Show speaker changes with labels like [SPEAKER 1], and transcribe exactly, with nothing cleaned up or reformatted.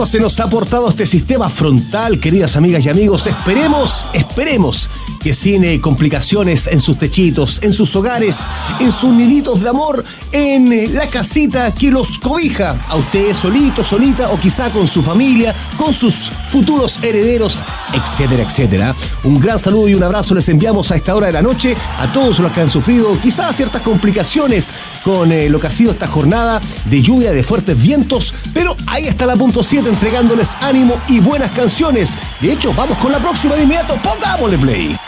[SPEAKER 1] Se nos ha aportado este sistema frontal, queridas amigas y amigos. Esperemos, esperemos que sin eh, complicaciones en sus techitos, en sus hogares, en sus niditos de amor, en eh, la casita que los cobija, a ustedes solito, solita, o quizá con su familia, con sus futuros herederos, etcétera, etcétera. Un gran saludo y un abrazo les enviamos a esta hora de la noche a todos los que han sufrido quizá ciertas complicaciones con eh, lo que ha sido esta jornada de lluvia, de fuertes vientos, pero ahí está la punto siete entregándoles ánimo y buenas canciones. De hecho, vamos con la próxima de inmediato. Pongámosle play.